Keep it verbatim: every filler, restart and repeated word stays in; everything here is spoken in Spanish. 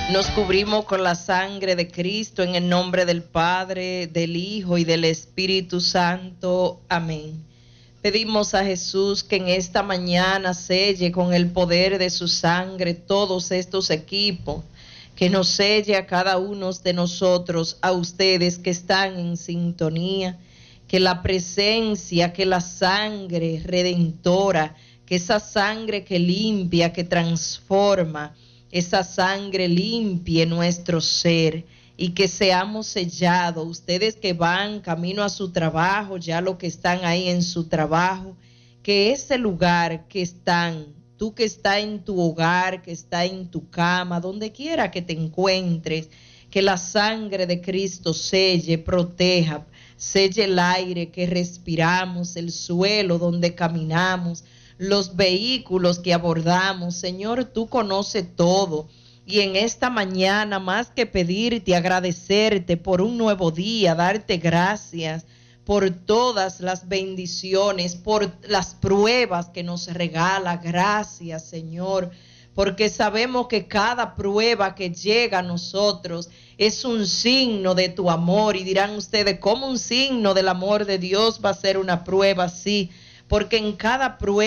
Nos cubrimos con la sangre de Cristo en el nombre del Padre, del Hijo y del Espíritu Santo. Amén. Pedimos a Jesús que en esta mañana selle con el poder de su sangre todos estos equipos, que nos selle a cada uno de nosotros, a ustedes que están en sintonía, que la presencia, que la sangre redentora, que esa sangre que limpia, que transforma, esa sangre limpie nuestro ser y que seamos sellados. Ustedes que van camino a su trabajo, ya los que están ahí en su trabajo, que ese lugar que están, tú que estás en tu hogar, que estás en tu cama, donde quiera que te encuentres, que la sangre de Cristo selle, proteja, selle el aire que respiramos, el suelo donde caminamos, los vehículos que abordamos. Señor, tú conoces todo. Y en esta mañana, más que pedirte, agradecerte por un nuevo día, darte gracias por todas las bendiciones, por las pruebas que nos regala. Gracias, Señor, porque sabemos que cada prueba que llega a nosotros es un signo de tu amor. Y dirán ustedes, ¿cómo un signo del amor de Dios va a ser una prueba? Sí, porque en cada prueba